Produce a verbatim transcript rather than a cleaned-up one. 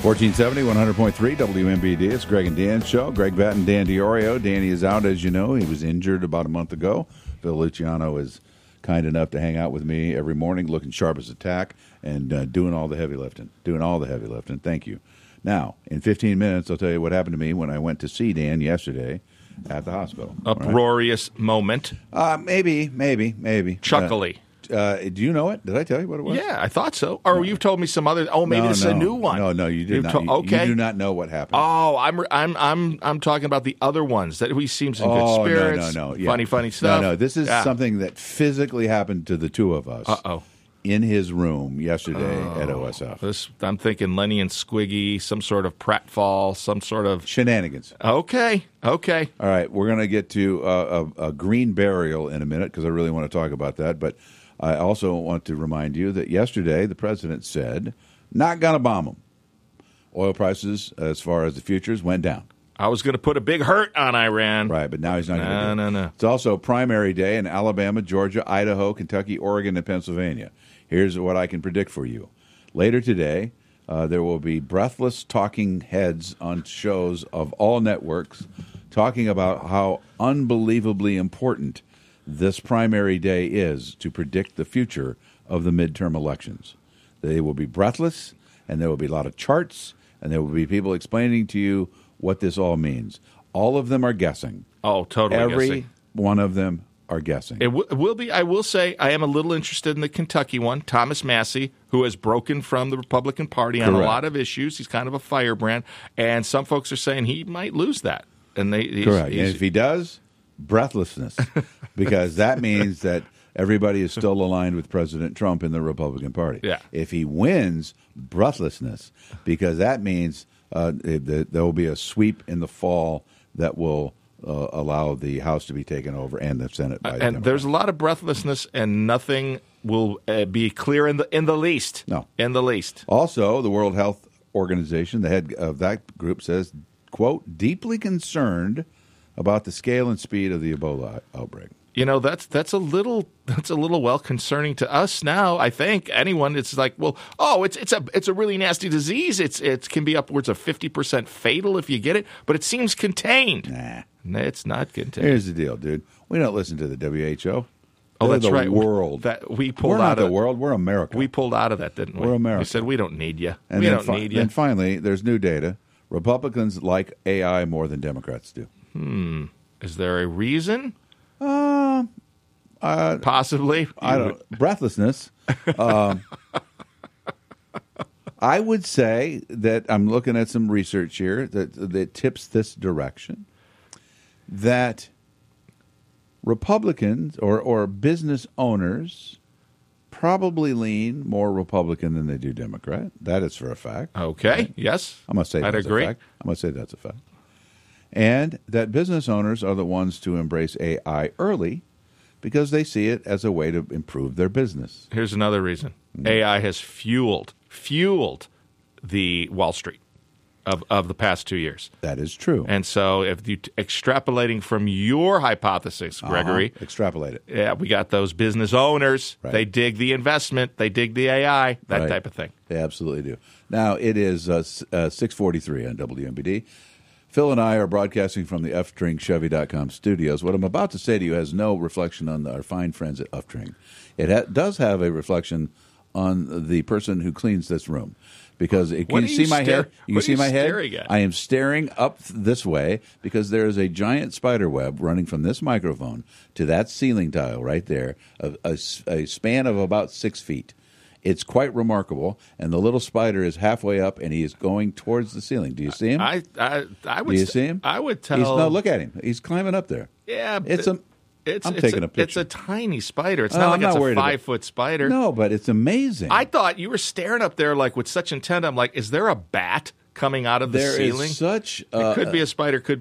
fourteen seventy, one hundred point three W M B D. It's Greg and Dan show. Greg Batt and Dan DiOrio. Danny is out, as you know. He was injured about a month ago. Phil Luciano is kind enough to hang out with me every morning, looking sharp as a tack and uh, doing all the heavy lifting. Doing all the heavy lifting. Thank you. Now, in fifteen minutes, I'll tell you what happened to me when I went to see Dan yesterday at the hospital. Uproarious right? moment. Uh, maybe, maybe, maybe. Chuckly. Uh, Uh, do you know it? Did I tell you what it was? Yeah, I thought so. Or no. You've told me some other. Oh, maybe no, this is no. a new one. No, no, you did You've not. To- you, okay, you do not know what happened. Oh, I'm, I'm, I'm, I'm talking about the other ones that he seems in oh, good spirits. No, no, no. Yeah. Funny, funny stuff. No, no. This is yeah. something that physically happened to the two of us. Uh oh. In his room yesterday oh, at O S F. This, I'm thinking Lenny and Squiggy, some sort of pratfall, some sort of shenanigans. Okay, okay. All right, we're going to get to uh, a, a green burial in a minute because I really want to talk about that. But I also want to remind you that yesterday the president said, not going to bomb them. Oil prices, as far as the futures, went down. I was going to put a big hurt on Iran. Right, but now he's not going to do it. No, no, no. It's also primary day in Alabama, Georgia, Idaho, Kentucky, Oregon, and Pennsylvania. Here's what I can predict for you. Later today, uh, there will be breathless talking heads on shows of all networks talking about how unbelievably important this primary day is to predict the future of the midterm elections. They will be breathless, and there will be a lot of charts, and there will be people explaining to you what this all means. All of them are guessing. Oh, totally Every guessing. one of them are guessing. It, w- it will be. I will say I am a little interested in the Kentucky one. Thomas Massey, who has broken from the Republican Party on Correct. a lot of issues. He's kind of a firebrand, and some folks are saying he might lose that. And they he's, Correct. He's, and if he does, breathlessness, because that means that everybody is still aligned with President Trump in the Republican Party. Yeah. If he wins, breathlessness, because that means uh, it, there will be a sweep in the fall that will uh, allow the House to be taken over and the Senate by the and Democrats. there's a lot of breathlessness, and nothing will uh, be clear in the in the least. No, in the least. Also, the World Health Organization, the head of that group, says, quote, deeply concerned about the scale and speed of the Ebola outbreak. You know, that's that's a little that's a little well concerning to us now. I think anyone, it's like, well, oh, it's it's a it's a really nasty disease. It's it can be upwards of fifty percent fatal if you get it, but it seems contained. Nah, it's not contained. Here's the deal, dude. We don't listen to the W H O. Oh, They're that's the right. World. That we pulled we're out not of the world. We're America. We pulled out of that, didn't we? We're America. We said we don't need you. And we then don't fi- need you. And finally, there's new data. Republicans like A I more than Democrats do. Hmm. Is there a reason? Uh, uh, Possibly. I don't. Breathlessness. um, I would say that I'm looking at some research here that that tips this direction. That Republicans or or business owners probably lean more Republican than they do Democrat. That is for a fact. Okay. Right? Yes. I'm going to say I'd that's agree. a fact. I'm going to say that's a fact. And that business owners are the ones to embrace A I early because they see it as a way to improve their business. Here's another reason. Mm-hmm. A I has fueled, fueled the Wall Street of, of the past two years. That is true. And so if you extrapolating from your hypothesis, Gregory. Uh-huh. Extrapolate it. Yeah, we got those business owners. Right. They dig the investment. They dig the A I, that Right. type of thing. They absolutely do. Now, it is uh, uh, six forty-three on W M B D. Phil and I are broadcasting from the Uftring Chevy dot com studios. What I'm about to say to you has no reflection on our fine friends at Uftring. It ha- does have a reflection on the person who cleans this room. Because it, What can you are see you my stare- head? You what see are you my head? staring at? I am staring up this way because there is a giant spider web running from this microphone to that ceiling tile right there, a, a, a span of about six feet. It's quite remarkable, and the little spider is halfway up, and he is going towards the ceiling. Do you see him? I, I, I would Do you st- see him? I would tell. He's, no, look at him. He's climbing up there. Yeah, It's but a. It's, I'm it's taking a, a picture. It's a tiny spider. It's Oh, not I'm like not it's a worried about- five foot spider. No, but it's amazing. I thought you were staring up there like with such intent. I'm like, is there a bat coming out of the There ceiling? is such. Uh, it could be a spider. Could